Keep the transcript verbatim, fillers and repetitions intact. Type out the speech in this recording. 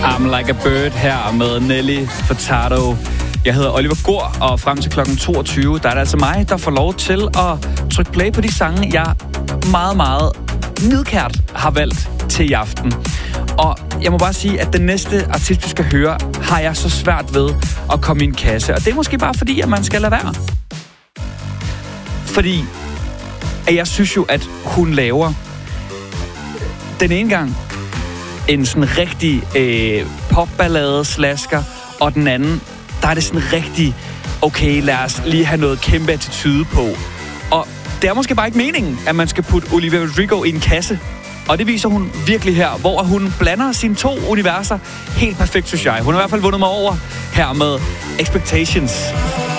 I'm Like a Bird her med Nelly Furtado. Jeg hedder Oliver Gård, og frem til klokken toogtyve, der er det altså mig, der får lov til at trykke play på de sange, jeg meget, meget nidkært har valgt til i aften. Og jeg må bare sige, at den næste artist, vi skal høre, har jeg så svært ved at komme i en kasse. Og det er måske bare fordi, at man skal lade være. Fordi at jeg synes jo, at hun laver den ene gang en sådan rigtig øh, popballade slasker, og den anden, der er det sådan rigtig, okay, lad os lige have noget kæmpe attitude på. Og det er måske bare ikke meningen, at man skal putte Olivia Rodrigo i en kasse. Og det viser hun virkelig her, hvor hun blander sine to universer helt perfekt, synes jeg. Hun har i hvert fald vundet mig over her med Expectations.